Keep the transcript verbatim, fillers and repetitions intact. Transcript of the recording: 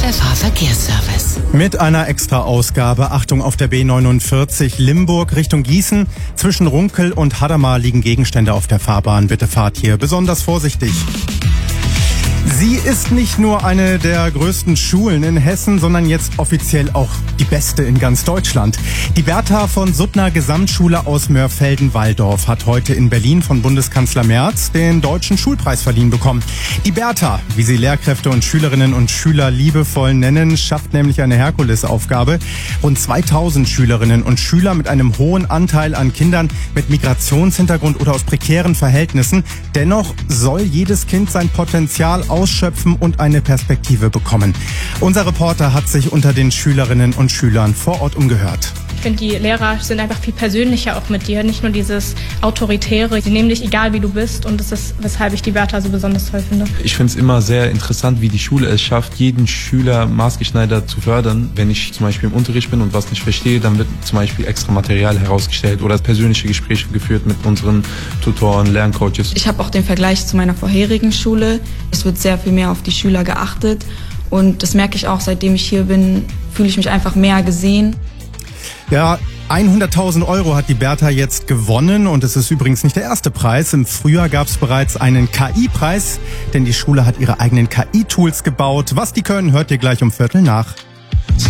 F H Verkehrsservice. Mit einer Extra-Ausgabe. Achtung auf der B neunundvierzig Limburg Richtung Gießen. Zwischen Runkel und Hadamar liegen Gegenstände auf der Fahrbahn. Bitte fahrt hier besonders vorsichtig. Sie ist nicht nur eine der größten Schulen in Hessen, sondern jetzt offiziell auch die beste in ganz Deutschland. Die Bertha von Suttner Gesamtschule aus Mörfelden-Walldorf hat heute in Berlin von Bundeskanzler Merz den Deutschen Schulpreis verliehen bekommen. Die Bertha, wie sie Lehrkräfte und Schülerinnen und Schüler liebevoll nennen, schafft nämlich eine Herkulesaufgabe. Rund zweitausend Schülerinnen und Schüler mit einem hohen Anteil an Kindern mit Migrationshintergrund oder aus prekären Verhältnissen. Dennoch soll jedes Kind sein Potenzial ausschöpfen und eine Perspektive bekommen. Unser Reporter hat sich unter den Schülerinnen und Schülern vor Ort umgehört. Ich finde, die Lehrer sind einfach viel persönlicher auch mit dir, nicht nur dieses Autoritäre. Sie nehmen dich egal, wie du bist, und das ist, weshalb ich die Bertha so besonders toll finde. Ich finde es immer sehr interessant, wie die Schule es schafft, jeden Schüler maßgeschneidert zu fördern. Wenn ich zum Beispiel im Unterricht bin und was nicht verstehe, dann wird zum Beispiel extra Material herausgestellt oder persönliche Gespräche geführt mit unseren Tutoren, Lerncoaches. Ich habe auch den Vergleich zu meiner vorherigen Schule. Es wird sehr viel mehr auf die Schüler geachtet, und das merke ich auch, seitdem ich hier bin, fühle ich mich einfach mehr gesehen. Ja, hunderttausend Euro hat die Bertha jetzt gewonnen, und es ist übrigens nicht der erste Preis. Im Frühjahr gab es bereits einen K I-Preis, denn die Schule hat ihre eigenen K I-Tools gebaut. Was die können, hört ihr gleich um Viertel nach.